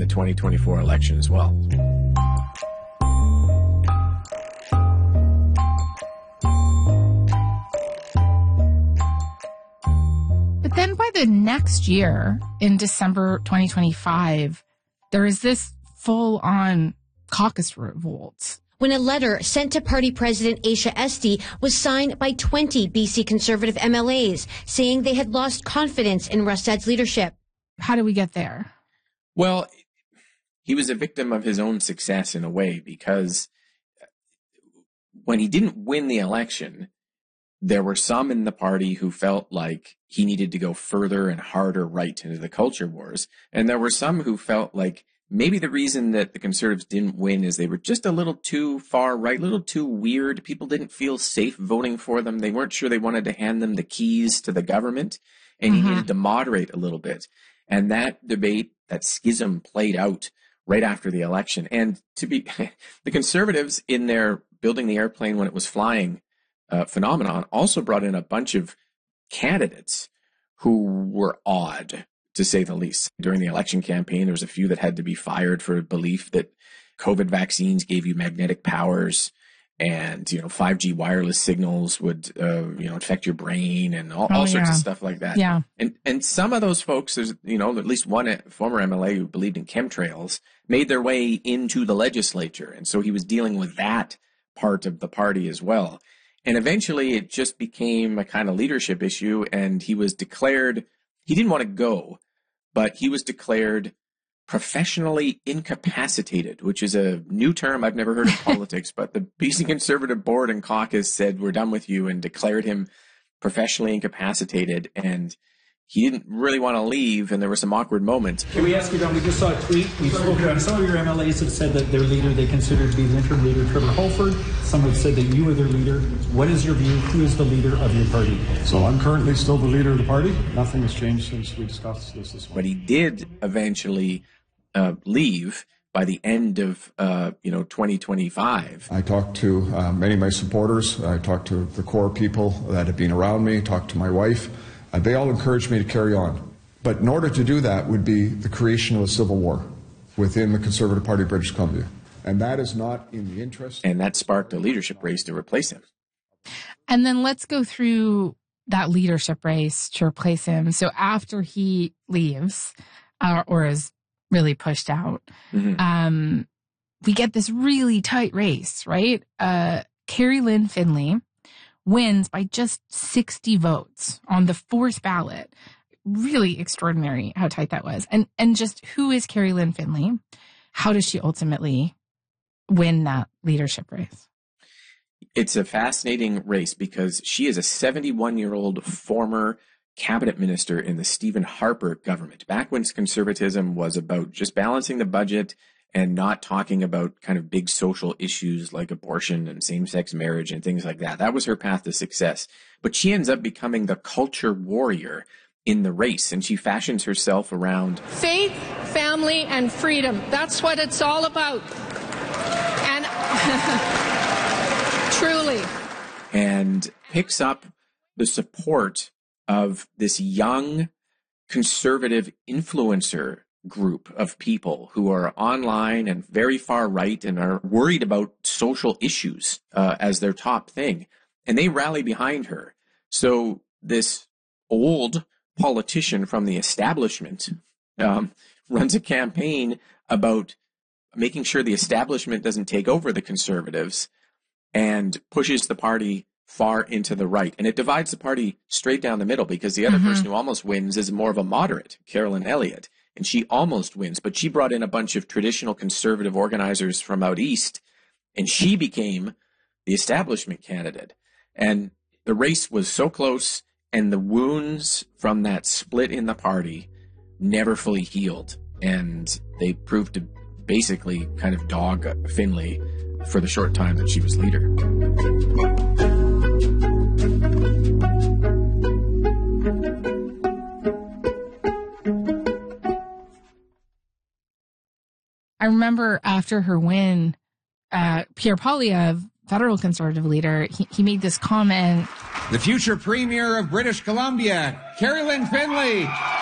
the 2024 election as well. But then by the next year, in December 2025, there is this full-on caucus revolt. When a letter sent to party president Aisha Esty was signed by 20 BC Conservative MLAs saying they had lost confidence in Rustad's leadership. How do we get there? Well, he was a victim of his own success in a way, because when he didn't win the election, there were some in the party who felt like he needed to go further and harder right into the culture wars. And there were some who felt like maybe the reason that the Conservatives didn't win is they were just a little too far right, a little too weird. People didn't feel safe voting for them. They weren't sure they wanted to hand them the keys to the government, and he needed to moderate a little bit. And that debate, that schism, played out right after the election. And the Conservatives, in their building the airplane when it was flying phenomenon, also brought in a bunch of candidates who were odd, to say the least. During the election campaign, there was a few that had to be fired for belief that COVID vaccines gave you magnetic powers, and 5G wireless signals would affect your brain, and all sorts of stuff like that. Yeah. And some of those folks, there's at least one former MLA who believed in chemtrails, made their way into the legislature, and so he was dealing with that part of the party as well. And eventually it just became a kind of leadership issue, and he was declared, he didn't want to go, but he was declared professionally incapacitated, which is a new term I've never heard in politics, but the BC Conservative Board and Caucus said, we're done with you, and declared him professionally incapacitated. And he didn't really want to leave, and there were some awkward moments. Can we ask you, Don, we just saw a tweet. We've spoken on some of your MLAs have said that their leader they consider to be the interim leader, Trevor Holford. Some have said that you are their leader. What is your view? Who is the leader of your party? So I'm currently still the leader of the party. Nothing has changed since we discussed this morning. But he did eventually leave by the end of 2025. I talked to many of my supporters. I talked to the core people that have been around me, talked to my wife. They all encouraged me to carry on. But in order to do that would be the creation of a civil war within the Conservative Party of British Columbia. And that is not in the interest. And that sparked a leadership race to replace him. And then let's go through that leadership race to replace him. So after he leaves or is really pushed out, we get this really tight race, right? Carrie Lynn Finlay wins by just 60 votes on the fourth ballot. Really extraordinary how tight that was. And just who is Carrie Lynn Finlay? How does she ultimately win that leadership race? It's a fascinating race because she is a 71-year-old former cabinet minister in the Stephen Harper government, back when conservatism was about just balancing the budget and not talking about kind of big social issues like abortion and same-sex marriage and things like that. That was her path to success. But she ends up becoming the culture warrior in the race, and she fashions herself around faith, family, and freedom. That's what it's all about. And truly. And picks up the support of this young conservative influencer group of people who are online and very far right and are worried about social issues as their top thing. And they rally behind her. So this old politician from the establishment runs a campaign about making sure the establishment doesn't take over the Conservatives and pushes the party far into the right. And it divides the party straight down the middle, because the other person who almost wins is more of a moderate, Carolyn Elliott. And she almost wins, but she brought in a bunch of traditional conservative organizers from out east, and she became the establishment candidate. And the race was so close, and the wounds from that split in the party never fully healed. And they proved to basically kind of dog Finlay for the short time that she was leader. I remember after her win, Pierre Poilievre, federal conservative leader, he made this comment. The future premier of British Columbia, Carrie Lynn Finlay.